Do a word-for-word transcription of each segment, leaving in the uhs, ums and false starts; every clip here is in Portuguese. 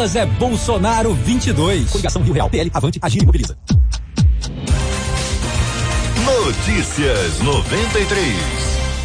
siglas é Bolsonaro vinte e dois. Coligação Rio Real, P L, Avante, Agir e Mobiliza. Notícias noventa e três.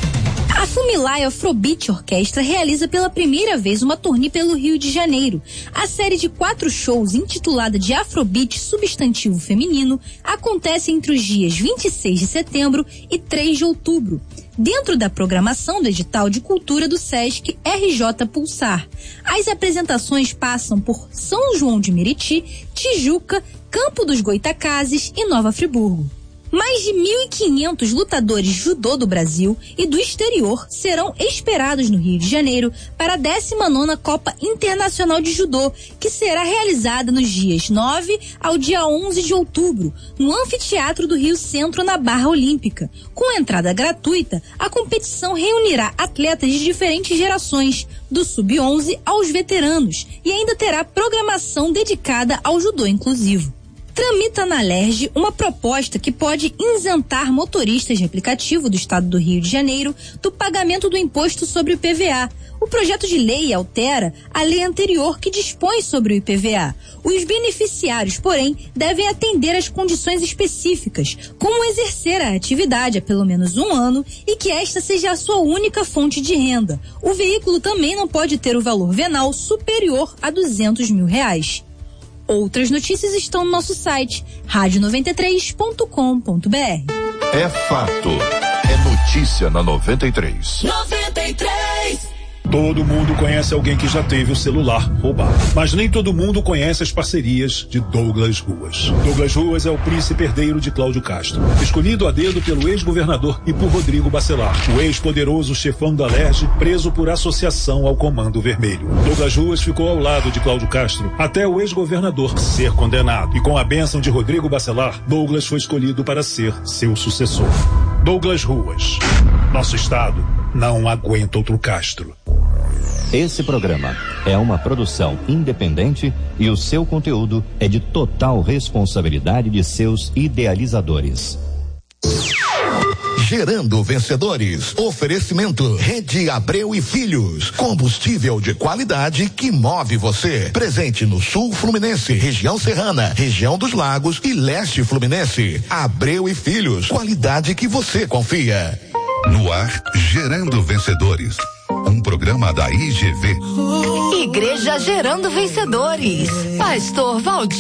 A Fumilay Afrobeat Orquestra realiza pela primeira vez uma turnê pelo Rio de Janeiro. A série de quatro shows, intitulada de Afrobeat Substantivo Feminino, acontece entre os dias vinte e seis de setembro e três de outubro. Dentro da programação do edital de cultura do Sesc R J Pulsar. As apresentações passam por São João de Meriti, Tijuca, Campo dos Goitacazes e Nova Friburgo. Mais de mil e quinhentos lutadores judô do Brasil e do exterior serão esperados no Rio de Janeiro para a décima nona Copa Internacional de Judô, que será realizada nos dias nove ao dia onze de outubro, no Anfiteatro do Rio Centro, na Barra Olímpica. Com entrada gratuita, a competição reunirá atletas de diferentes gerações, do sub onze aos veteranos, e ainda terá programação dedicada ao judô inclusivo. Tramita na Alerj uma proposta que pode isentar motoristas de aplicativo do estado do Rio de Janeiro do pagamento do imposto sobre o I P V A. O projeto de lei altera a lei anterior que dispõe sobre o I P V A. Os beneficiários, porém, devem atender às condições específicas, como exercer a atividade há pelo menos um ano e que esta seja a sua única fonte de renda. O veículo também não pode ter o valor venal superior a duzentos mil reais. Outras notícias estão no nosso site, rádio noventa e três ponto com ponto b r. É fato. É notícia na noventa e três. noventa e três. Todo mundo conhece alguém que já teve o celular roubado, mas nem todo mundo conhece as parcerias de Douglas Ruas. Douglas Ruas é o príncipe herdeiro de Cláudio Castro, escolhido a dedo pelo ex-governador e por Rodrigo Bacelar, o ex-poderoso chefão da Alerj, preso por associação ao Comando Vermelho. Douglas Ruas ficou ao lado de Cláudio Castro até o ex-governador ser condenado, e com a bênção de Rodrigo Bacelar, Douglas foi escolhido para ser seu sucessor. Douglas Ruas. Nosso estado não aguenta outro Castro. Esse programa é uma produção independente e o seu conteúdo é de total responsabilidade de seus idealizadores. Gerando vencedores. Oferecimento Rede Abreu e Filhos. Combustível de qualidade que move você. Presente no Sul Fluminense, região serrana, região dos Lagos e Leste Fluminense. Abreu e Filhos. Qualidade que você confia. No ar, Gerando Vencedores. Um programa da I G V. Igreja Gerando Vencedores. Pastor Valdir